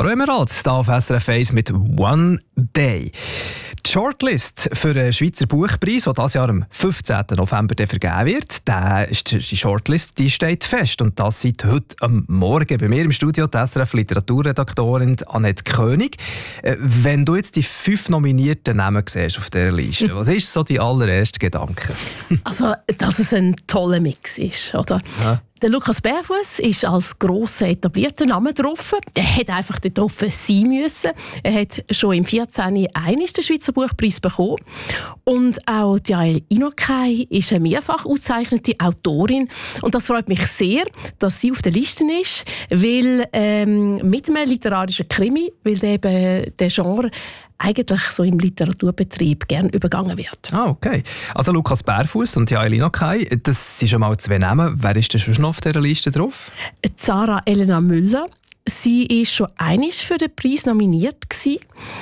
Caro Emerald, hier auf SRF 1 mit «One Day». Die Shortlist für den Schweizer Buchpreis, der dieses Jahr am 15. November vergeben wird, die Shortlist die steht fest. Und das seit heute am Morgen. Bei mir im Studio die SRF-Literaturredaktorin Annette König. Wenn du jetzt die 5 nominierten Namen siehst auf dieser Liste, was ist so die allererste Gedanke? Also, dass es ein toller Mix ist, oder? Ja. Der Lukas Bärfuss ist als grosser etablierter Name drauf. Er hätte einfach dort drauf sein müssen. Er hat schon im 14. den Schweizer Buchpreis bekommen. Und auch Jael Inokay ist eine mehrfach ausgezeichnete Autorin. Und das freut mich sehr, dass sie auf der Liste ist, weil mit einem literarischen Krimi, weil eben der Genre eigentlich so im Literaturbetrieb gern übergangen wird. Ah, okay. Also Lukas Bärfuss und Jael Inokay, das sind schon mal 2 Namen. Wer ist denn schon noch auf dieser Liste drauf? Sarah Elena Müller. Sie war schon einmal für den Preis nominiert gewesen.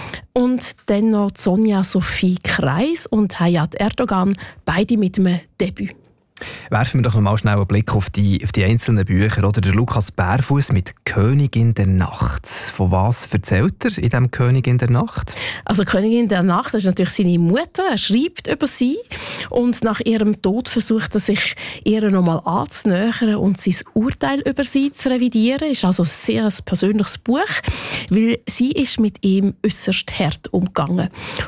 Und dann noch Sonja Sophie Kreis und Hayat Erdogan, beide mit einem Debüt. Werfen wir doch noch mal schnell einen Blick auf die einzelnen Bücher. Oder der Lukas Bärfuss mit «Königin der Nacht». Von was erzählt er in diesem «Königin der Nacht»? Also «Königin der Nacht» das ist natürlich seine Mutter. Er schreibt über sie. Und nach ihrem Tod versucht er sich ihr noch mal anzunähern und sein Urteil über sie zu revidieren. Es ist also ein sehr persönliches Buch, weil sie ist mit ihm äußerst hart umgegangen.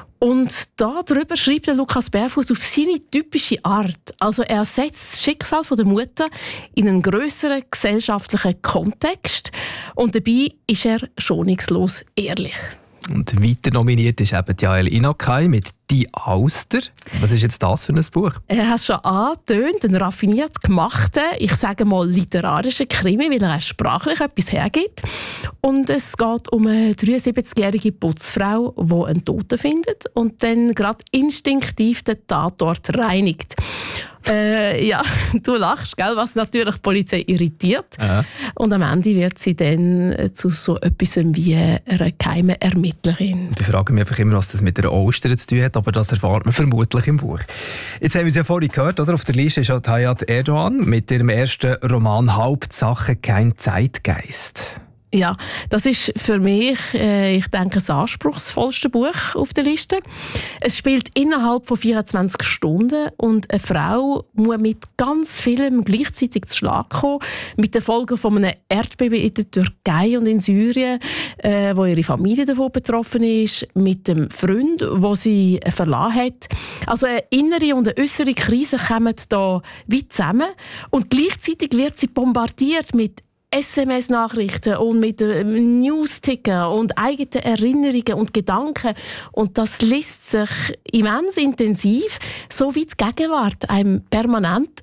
Und darüber schreibt der Lukas Bärfuss auf seine typische Art. Also er setzt das Schicksal der Mutter in einen grösseren gesellschaftlichen Kontext und dabei ist er schonungslos ehrlich. Und weiter nominiert ist eben Jael Inokay mit «Die Auster». Was ist jetzt das für ein Buch? Er hat es schon angetönt, einen raffiniert gemachten, ich sage mal literarischen Krimi, weil er auch sprachlich etwas hergibt. Und es geht um eine 73-jährige Putzfrau, die einen Toten findet und dann gerade instinktiv den Tatort reinigt. Ja, du lachst, gell? Was natürlich die Polizei irritiert. Ja. Und am Ende wird sie dann zu so etwas wie einer geheimen Ermittlerin. Ich frage mich einfach immer, was das mit der Auster zu tun hat, aber das erfahrt man vermutlich im Buch. Jetzt haben wir es ja vorhin gehört, oder? Auf der Liste ist Hayat Erdogan mit ihrem ersten Roman «Hauptsache kein Zeitgeist». Ja, das ist für mich, ich denke, das anspruchsvollste Buch auf der Liste. Es spielt innerhalb von 24 Stunden und eine Frau muss mit ganz vielem gleichzeitig zu Schlag kommen. Mit den Folgen von einem Erdbeben in der Türkei und in Syrien, wo ihre Familie davon betroffen ist, mit dem Freund, wo sie verlassen hat. Also eine innere und eine äußere Krise kommen da wie zusammen und gleichzeitig wird sie bombardiert mit SMS-Nachrichten und mit News-Ticker und eigenen Erinnerungen und Gedanken. Und das liest sich immens intensiv, so wie die Gegenwart einem permanent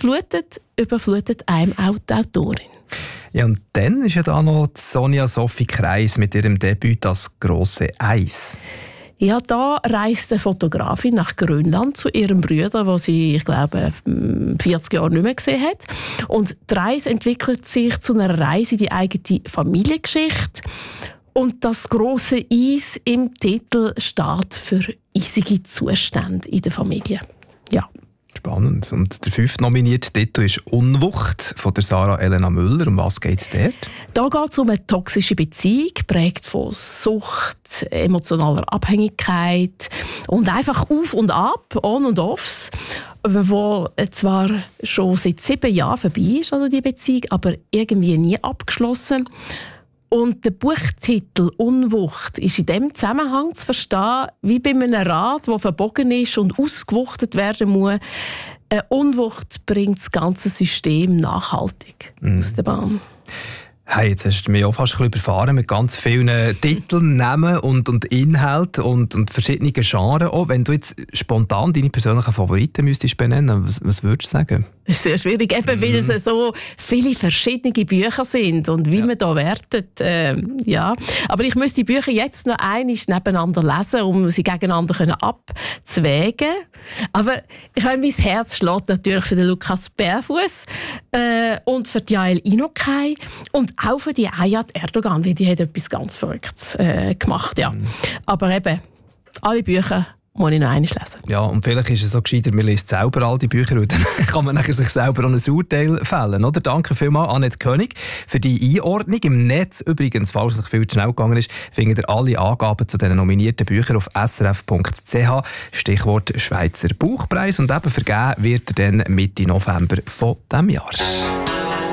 überflutet einem auch die Autorin. Ja, und dann ist ja da noch Sonja Sophie Kreis mit ihrem Debüt «Das große Eis». Ja, da reist eine Fotografin nach Grönland zu ihrem Bruder, den sie, ich glaube, 40 Jahre nicht mehr gesehen hat. Und die Reise entwickelt sich zu einer Reise in die eigene Familiengeschichte. Und das große Eis im Titel steht für eisige Zustände in der Familie. Ja. Spannend. Und der 5. nominierte Titel ist «Unwucht» von der Sarah Elena Müller. Um was geht es dort? Da geht es um eine toxische Beziehung, geprägt von Sucht, emotionaler Abhängigkeit und einfach auf und ab, on und offs, wo zwar schon seit 7 Jahren vorbei ist, also die Beziehung, aber irgendwie nie abgeschlossen. Und der Buchtitel «Unwucht» ist in diesem Zusammenhang zu verstehen, wie bei einem Rad, das verbogen ist und ausgewuchtet werden muss. Eine Unwucht bringt das ganze System nachhaltig aus der Bahn. Hey, jetzt hast du mich auch fast ein bisschen überfahren mit ganz vielen Titeln, Namen und Inhalten und verschiedenen Genres. Auch wenn du jetzt spontan deine persönlichen Favoriten müsstest benennen, was würdest du sagen? Das ist sehr schwierig, eben weil es so viele verschiedene Bücher sind und wie man da wertet. Ja. Aber ich müsste die Bücher jetzt noch einmal nebeneinander lesen, um sie gegeneinander abzuwägen. Aber mein Herz schlägt natürlich für den Lukas Bärfuss und für Jael Inokay und auch für die Hayat Erdogan, weil die hat etwas ganz Verrücktes gemacht. Ja. Aber eben, alle Bücher muss ich noch einmal lesen. Ja, und vielleicht ist es so gescheiter, man liest selber all die Bücher und dann kann man nachher sich selber auch ein Urteil fällen. Oder? Danke vielmals, Annette König, für die Einordnung. Im Netz übrigens, falls es viel zu schnell gegangen ist, findet ihr alle Angaben zu den nominierten Büchern auf srf.ch. Stichwort Schweizer Buchpreis. Und eben vergeben wird er dann Mitte November von diesem Jahr.